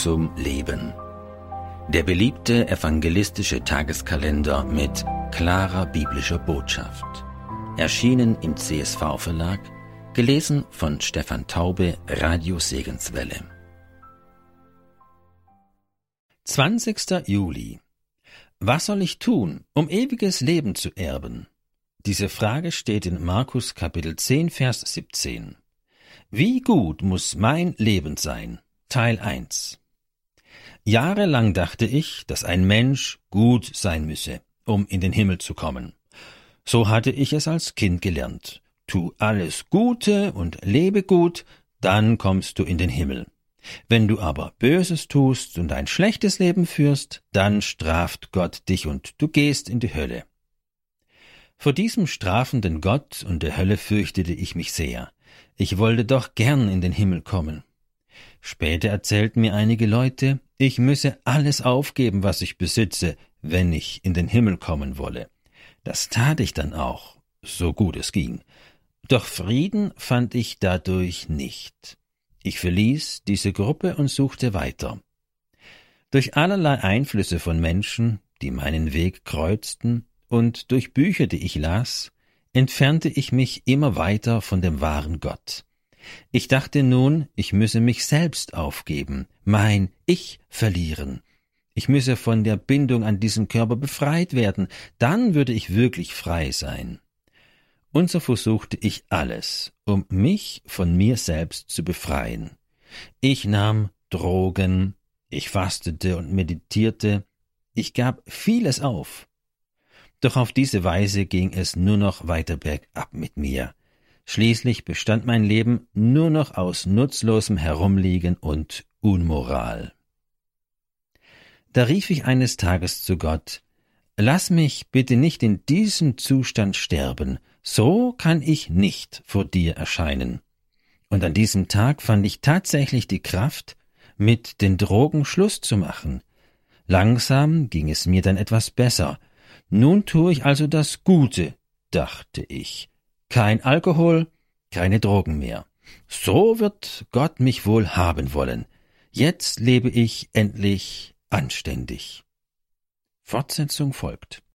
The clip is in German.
zum Leben. Der beliebte evangelistische Tageskalender mit klarer biblischer Botschaft. Erschienen im CSV-Verlag, gelesen von Stefan Taube, Radio Segenswelle. 20. Juli. Was soll ich tun, um ewiges Leben zu erben? Diese Frage steht in Markus Kapitel 10, Vers 17. Wie gut muss mein Leben sein? Teil 1. Jahrelang dachte ich, dass ein Mensch gut sein müsse, um in den Himmel zu kommen. So hatte ich es als Kind gelernt. Tu alles Gute und lebe gut, dann kommst du in den Himmel. Wenn du aber Böses tust und ein schlechtes Leben führst, dann straft Gott dich und du gehst in die Hölle. Vor diesem strafenden Gott und der Hölle fürchtete ich mich sehr. Ich wollte doch gern in den Himmel kommen. Später erzählten mir einige Leute, ich müsse alles aufgeben, was ich besitze, wenn ich in den Himmel kommen wolle. Das tat ich dann auch, so gut es ging. Doch Frieden fand ich dadurch nicht. Ich verließ diese Gruppe und suchte weiter. Durch allerlei Einflüsse von Menschen, die meinen Weg kreuzten, und durch Bücher, die ich las, entfernte ich mich immer weiter von dem wahren Gott. Ich dachte nun, ich müsse mich selbst aufgeben, mein Ich verlieren. Ich müsse von der Bindung an diesen Körper befreit werden, dann würde ich wirklich frei sein. Und so versuchte ich alles, um mich von mir selbst zu befreien. Ich nahm Drogen, ich fastete und meditierte, ich gab vieles auf. Doch auf diese Weise ging es nur noch weiter bergab mit mir. Schließlich bestand mein Leben nur noch aus nutzlosem Herumliegen und Unmoral. Da rief ich eines Tages zu Gott, »Lass mich bitte nicht in diesem Zustand sterben, so kann ich nicht vor dir erscheinen.« Und an diesem Tag fand ich tatsächlich die Kraft, mit den Drogen Schluss zu machen. Langsam ging es mir dann etwas besser. Nun tue ich also das Gute, dachte ich. Kein Alkohol, keine Drogen mehr. So wird Gott mich wohl haben wollen. Jetzt lebe ich endlich anständig. Fortsetzung folgt.